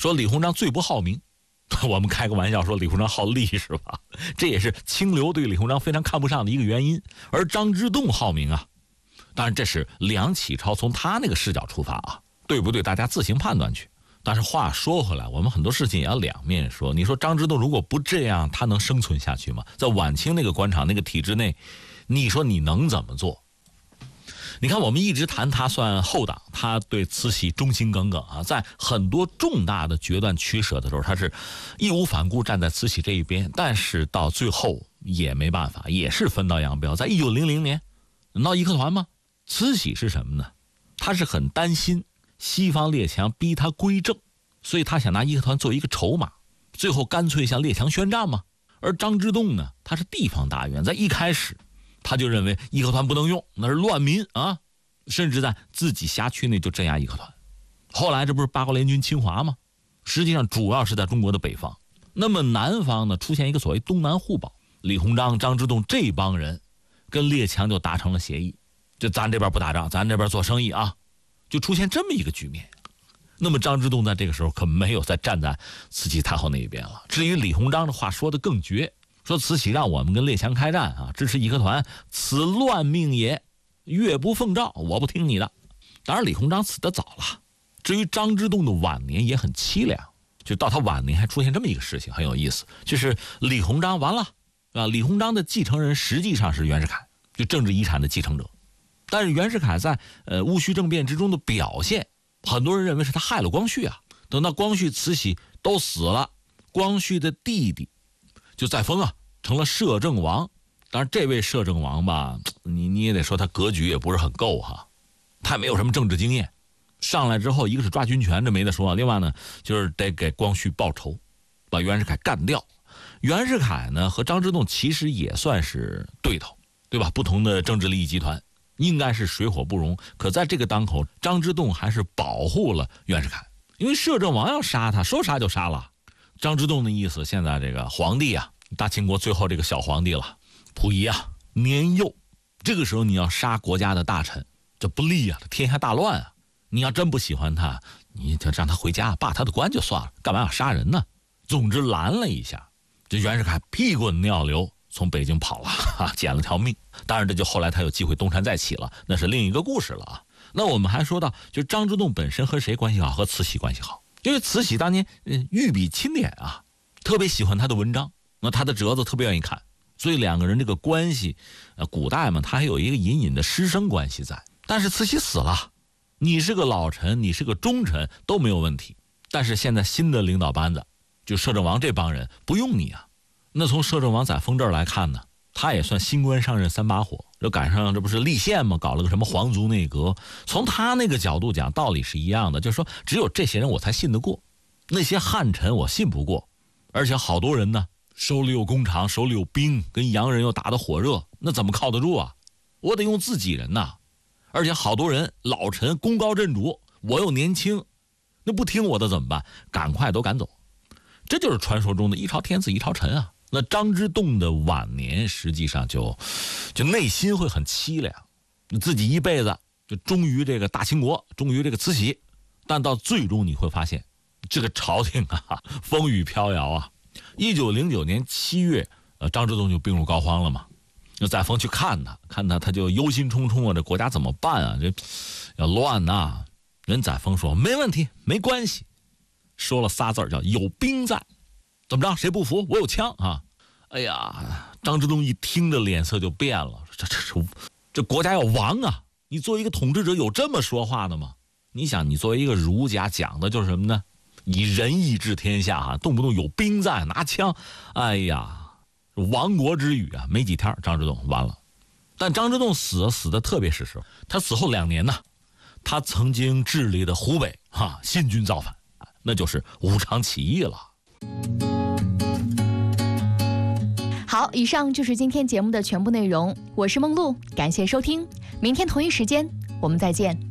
说李鸿章最不好名。我们开个玩笑说李鸿章好利是吧？这也是清流对李鸿章非常看不上的一个原因。而张之洞好名啊，当然这是梁启超从他那个视角出发啊，对不对？大家自行判断去。但是话说回来，我们很多事情也要两面说。你说张之洞如果不这样，他能生存下去吗？在晚清那个官场那个体制内，你说你能怎么做？你看我们一直谈他算后党，他对慈禧忠心耿耿啊，在很多重大的决断取舍的时候，他是义无反顾站在慈禧这一边。但是到最后也没办法，也是分道扬镳。在1900年闹义和团吗？慈禧是什么呢？他是很担心西方列强逼他归正，所以他想拿义和团作为一个筹码，最后干脆向列强宣战嘛。而张之洞呢，他是地方大员，在一开始他就认为义和团不能用，那是乱民啊，甚至在自己辖区内就镇压义和团。后来这不是八国联军侵华吗？实际上主要是在中国的北方。那么南方呢，出现一个所谓东南互保，李鸿章、张之洞这帮人跟列强就达成了协议，就咱这边不打仗，咱这边做生意啊，就出现这么一个局面。那么张之洞在这个时候可没有再站在慈禧太后那一边了。至于李鸿章的话说的更绝，说慈禧让我们跟列强开战啊，支持义和团，此乱命也，岳不奉诏，我不听你的。当然李鸿章死得早了。至于张之洞的晚年也很凄凉，就到他晚年还出现这么一个事情很有意思，就是李鸿章完了啊，李鸿章的继承人实际上是袁世凯，就政治遗产的继承者。但是袁世凯在戊戌政变之中的表现，很多人认为是他害了光绪啊。等到光绪、慈禧都死了，光绪的弟弟就载沣啊成了摄政王。当然这位摄政王吧，你也得说他格局也不是很够哈，他没有什么政治经验。上来之后，一个是抓军权，这没得说，另外呢就是得给光绪报仇，把袁世凯干掉。袁世凯呢和张之洞其实也算是对头，对吧？不同的政治利益集团，应该是水火不容。可在这个当口，张之洞还是保护了袁世凯，因为摄政王要杀他，说杀就杀了。张之洞的意思，现在这个皇帝啊，大清国最后这个小皇帝了，溥仪啊年幼，这个时候你要杀国家的大臣，这不利啊，天下大乱啊。你要真不喜欢他，你就让他回家罢他的官就算了，干嘛要杀人呢？总之拦了一下，这袁世凯屁滚尿流从北京跑了捡了条命。当然这就后来他有机会东山再起了，那是另一个故事了啊。那我们还说到，就张之洞本身和谁关系好？和慈禧关系好，因为慈禧当年御笔钦点啊，特别喜欢他的文章，那他的折子特别愿意看，所以两个人这个关系古代嘛，他还有一个隐隐的师生关系在。但是慈禧死了，你是个老臣，你是个忠臣都没有问题。但是现在新的领导班子，就摄政王这帮人不用你啊。那从摄政王载沣这儿来看呢，他也算新官上任三把火，这赶上这不是立宪吗？搞了个什么皇族内阁。从他那个角度讲，道理是一样的，就是说只有这些人我才信得过，那些汉臣我信不过。而且好多人呢，手里有工厂，手里有兵，跟洋人又打得火热，那怎么靠得住啊？我得用自己人呐。而且好多人老臣功高震主，我又年轻，那不听我的怎么办？赶快都赶走。这就是传说中的一朝天子一朝臣啊。那张之洞的晚年实际上就内心会很凄凉，自己一辈子就忠于这个大清国，忠于这个慈禧，但到最终你会发现这个朝廷啊风雨飘摇啊。1909年7月张之洞就病入膏肓了嘛。那载沣去看他，他就忧心忡忡啊，这国家怎么办啊？这要乱呐。人载沣说没问题，没关系，说了仨字叫有兵在。怎么着？谁不服？我有枪啊！哎呀，张之洞一听着脸色就变了，这国家要亡啊！你作为一个统治者有这么说话的吗？你想，你作为一个儒家讲的就是什么呢？以仁义治天下啊，动不动有兵在，拿枪，哎呀。亡国之语啊，没几天张之洞完了。但张之洞死的特别是时候，他死后2年呢，他曾经治理的湖北新军造反，那就是武昌起义了。 好，以上就是今天节目的全部内容，我是梦露，感谢收听，明天同一时间我们再见。